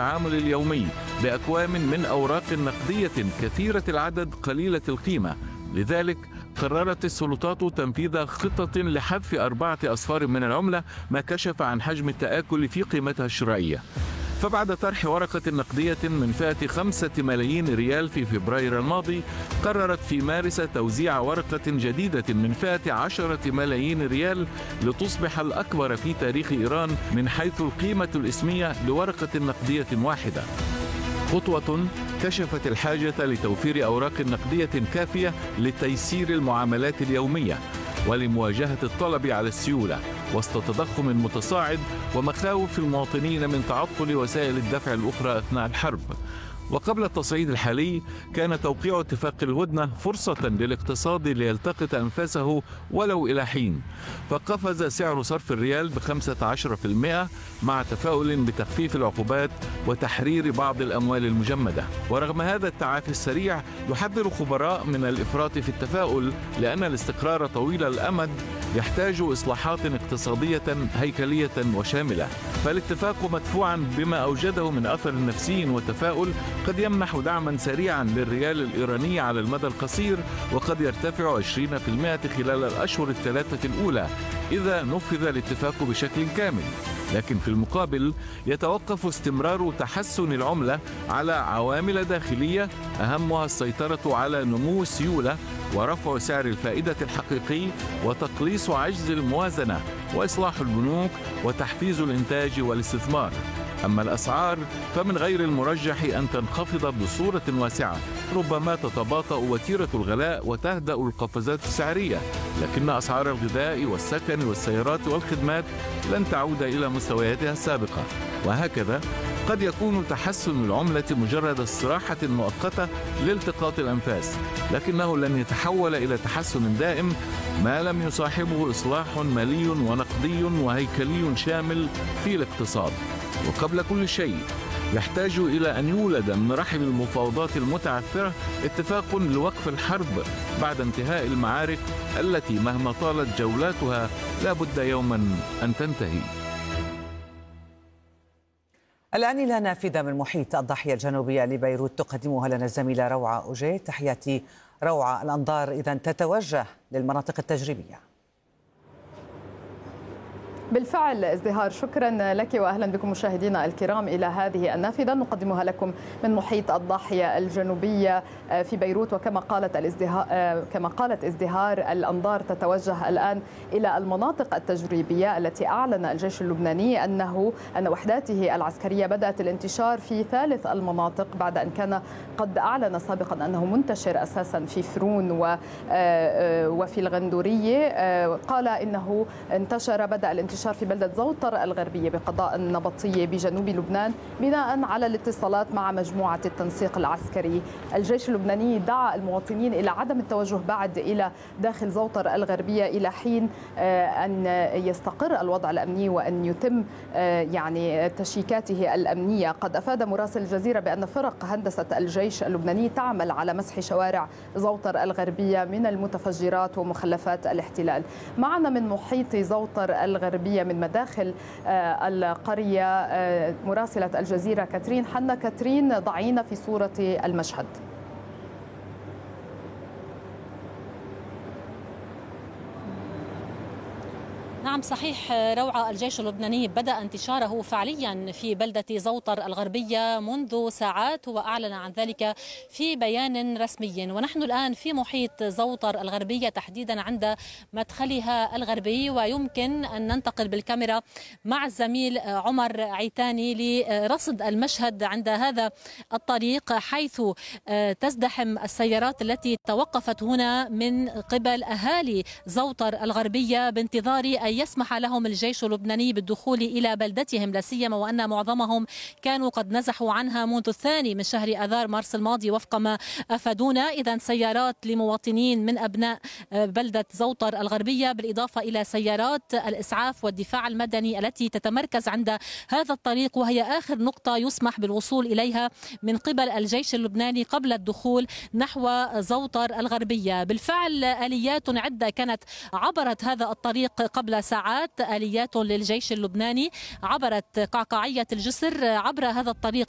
التعامل اليومي بأكوام من أوراق نقدية كثيرة العدد قليلة القيمة. لذلك قررت السلطات تنفيذ خطة لحذف 4 أصفار من العملة، ما كشف عن حجم التآكل في قيمتها الشرائية. فبعد طرح ورقة نقدية من فئة 5 ملايين ريال في فبراير الماضي، قررت في مارس توزيع ورقة جديدة من فئة 10 ملايين ريال لتصبح الأكبر في تاريخ إيران من حيث القيمة الإسمية لورقة نقدية واحدة. خطوة كشفت الحاجة لتوفير أوراق نقدية كافية لتيسير المعاملات اليومية ولمواجهة الطلب على السيولة وسط تضخم متصاعد ومخاوف المواطنين من تعطل وسائل الدفع الأخرى أثناء الحرب. وقبل التصعيد الحالي كان توقيع اتفاق الهدنة فرصة للاقتصاد ليلتقط أنفاسه ولو إلى حين، فقفز سعر صرف الريال ب15% مع تفاؤل بتخفيف العقوبات وتحرير بعض الأموال المجمدة. ورغم هذا التعافي السريع، يحذر خبراء من الإفراط في التفاؤل، لأن الاستقرار طويل الأمد يحتاج إصلاحات اقتصادية هيكلية وشاملة. فالاتفاق مدفوعا بما أوجده من أثر نفسي وتفاؤل قد يمنح دعما سريعا للريال الإيراني على المدى القصير، وقد يرتفع 20% خلال الأشهر الثلاثة الأولى إذا نفذ الاتفاق بشكل كامل. لكن في المقابل يتوقف استمرار تحسن العملة على عوامل داخلية، أهمها السيطرة على نمو السيولة ورفع سعر الفائدة الحقيقي وتقليص عجز الموازنة وإصلاح البنوك وتحفيز الإنتاج والاستثمار. أما الأسعار فمن غير المرجح أن تنخفض بصورة واسعة، ربما تتباطأ وتيرة الغلاء وتهدأ القفزات السعرية، لكن أسعار الغذاء والسكن والسيارات والخدمات لن تعود إلى مستوياتها السابقة. وهكذا قد يكون تحسن العملة مجرد استراحة مؤقتة لالتقاط الأنفاس، لكنه لن يتحول إلى تحسن دائم ما لم يصاحبه إصلاح مالي ونقدي وهيكلي شامل في الاقتصاد. وقبل كل شيء يحتاج إلى أن يولد من رحم المفاوضات المتعثرة اتفاق لوقف الحرب بعد انتهاء المعارك التي مهما طالت جولاتها لا بد يوما أن تنتهي. الآن إلى نافذة من محيط الضاحية الجنوبية لبيروت تقدمها لنا الزميلة روعة أوجي. تحياتي روعة. الأنظار إذن تتوجه للمناطق التجريبية. بالفعل ازدهار، شكرا لك واهلا بكم مشاهدينا الكرام الى هذه النافذه نقدمها لكم من محيط الضاحيه الجنوبيه في بيروت. وكما قالت ازدهار الانظار تتوجه الان الى المناطق التجريبيه التي اعلن الجيش اللبناني ان وحداته العسكريه بدات الانتشار في ثالث المناطق بعد ان كان قد اعلن سابقا انه منتشر اساسا في فرون وفي الغندوريه. قال انه بدا الانتشار في بلدة زوطر الغربية بقضاء النبطية بجنوب لبنان بناء على الاتصالات مع مجموعة التنسيق العسكري. الجيش اللبناني دعا المواطنين إلى عدم التوجه بعد إلى داخل زوطر الغربية إلى حين أن يستقر الوضع الأمني وأن يتم تشيكاته الأمنية. قد أفاد مراسل الجزيرة بأن فرق هندسة الجيش اللبناني تعمل على مسح شوارع زوطر الغربية من المتفجرات ومخلفات الاحتلال. معنا من محيط زوطر الغربية من مداخل القرية مراسلة الجزيرة كاترين حنا. كاترين، ضعينا في صورة المشهد. نعم صحيح روعة، الجيش اللبناني بدأ انتشاره فعليا في بلدة زوطر الغربية منذ ساعات وأعلن عن ذلك في بيان رسمي. ونحن الآن في محيط زوطر الغربية تحديدا عند مدخلها الغربي، ويمكن أن ننتقل بالكاميرا مع الزميل عمر عيتاني لرصد المشهد عند هذا الطريق، حيث تزدحم السيارات التي توقفت هنا من قبل أهالي زوطر الغربية بانتظار أن يسمح لهم الجيش اللبناني بالدخول إلى بلدتهم، لا سيما وأن معظمهم كانوا قد نزحوا عنها منذ الثاني من شهر آذار مارس الماضي وفق ما أفادونا. إذن سيارات لمواطنين من أبناء بلدة زوطر الغربية بالإضافة إلى سيارات الإسعاف والدفاع المدني التي تتمركز عند هذا الطريق، وهي آخر نقطة يسمح بالوصول إليها من قبل الجيش اللبناني قبل الدخول نحو زوطر الغربية. بالفعل آليات عدة كانت عبرت هذا الطريق قبل ساعات، آليات للجيش اللبناني عبرت قعقاعية الجسر عبر هذا الطريق